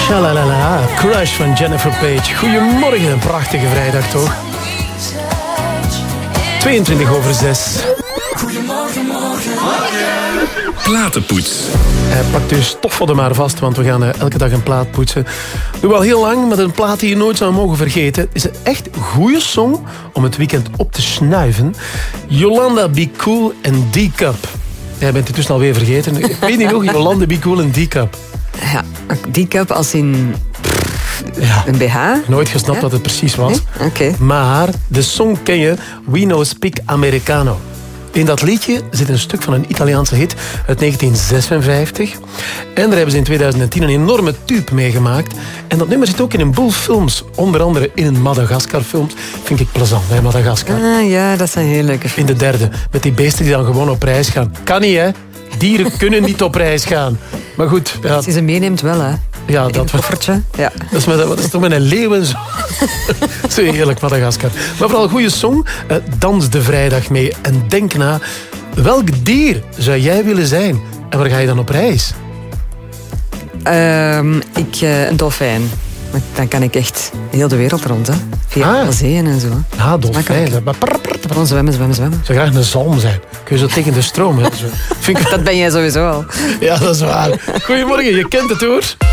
Shalalala, Crush van Jennifer Page. Goedemorgen, een prachtige vrijdag toch? 22:06. Goedemorgen, morgen. Platenpoets. Pak dus stofvodden maar vast, want we gaan elke dag een plaat poetsen. Doe wel heel lang, maar een plaat die je nooit zou mogen vergeten. Is een echt goede song om het weekend op te snuiven. Yolanda Be Cool en D-Cup. Jij bent het dus alweer vergeten. Ik weet niet nog, Yolanda Be Cool en D-Cup. Ja, D-Cup als in een BH? Nooit gesnapt wat het precies was. Nee? Okay. Maar de song ken je, We No Speak Americano. In dat liedje zit een stuk van een Italiaanse hit uit 1956. En daar hebben ze in 2010 een enorme tube meegemaakt. En dat nummer zit ook in een boel films. Onder andere in een Madagascar-films. Vind ik plezant, hè, Madagascar. Ah ja, dat zijn heel leuke films. In de derde, met die beesten die dan gewoon op reis gaan. Kan niet, hè? Dieren kunnen niet op reis gaan. Maar goed. Ja. Als je ze meeneemt wel, hè? Ja, dat koffertje. Ja. Dat is toch met een leeuw en zo. Zo heerlijk, Madagascar. Maar vooral een goede song. Dans de vrijdag mee. En denk na, welk dier zou jij willen zijn? En waar ga je dan op reis? Een dolfijn. Dan kan ik echt heel de wereld rond, hè. Via zeeën en zo. Ah, dolfijn. Gewoon zwemmen. Ik zou graag een zalm zijn. Kun je zo tegen de stroom. Hè? Dat ben jij sowieso al. Ja, dat is waar. Goedemorgen, je kent het hoor.